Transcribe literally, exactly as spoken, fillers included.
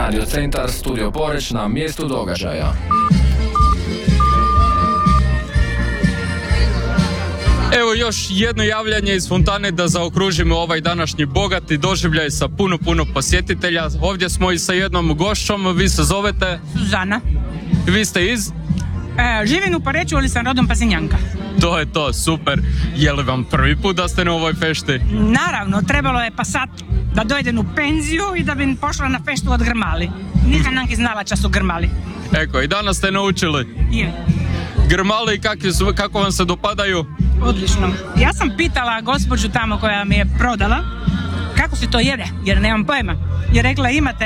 Radio Centar, Studio Poreć na mjestu događaja. Evo još jedno javljanje iz fontane da zaokružimo ovaj današnji bogati doživljaj sa puno, puno posjetitelja. Ovdje smo i sa jednom gošćom, vi se zovete? Suzana. Vi ste iz? E, živim u Poreču, ali sam rodom Pazinjanka. To je to, super. Je li vam prvi put da ste na ovoj fešti? Naravno, trebalo je pa sad da dojdem u penziju i da bi pošla na feštu od grmali. Nisam nanki znala čas su grmali. Eko, i danas ste naučili. Je. Grmali i kako, kako vam se dopadaju? Odlično. Ja sam pitala gospođu tamo koja mi je prodala kako se to jede, jer nemam pojma. Je rekla imate